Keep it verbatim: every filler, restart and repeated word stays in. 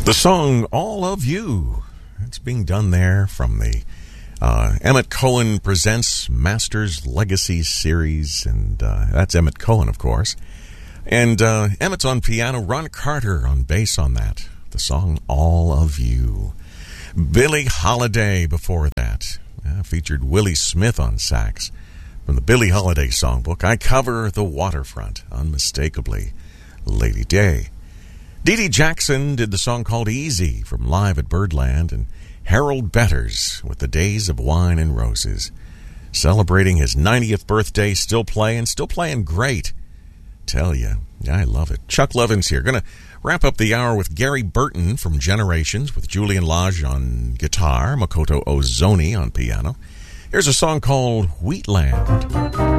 The song All of You. It's being done there from the uh, Emmett Cohen Presents Masters Legacy series. And uh, that's Emmett Cohen, of course. And uh, Emmett's on piano, Ron Carter on bass on that. The song All of You. Billie Holiday before that. Uh, featured Willie Smith on sax. From the Billie Holiday songbook, I Cover the Waterfront. Unmistakably, Lady Day. Dee Dee Jackson did the song called Easy from Live at Birdland, and Harold Betters with The Days of Wine and Roses. Celebrating his ninetieth birthday, still playing, still playing great. Tell ya, I love it. Chuck Levin's here. Gonna wrap up the hour with Gary Burton from Generations with Julian Lage on guitar, Makoto Ozoni on piano. Here's a song called Wheatland.